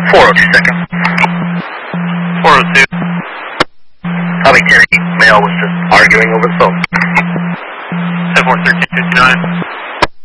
402 second. 402. Copy 10-8, male was just arguing over the phone. 741359.